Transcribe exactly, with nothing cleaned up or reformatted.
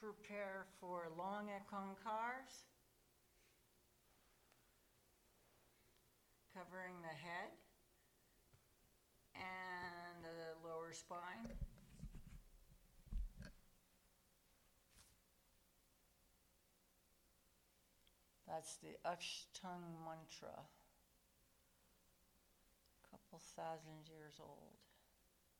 prepare for long Ekong cars, covering the head and the lower spine. That's the Ashtang mantra, a couple thousand years old.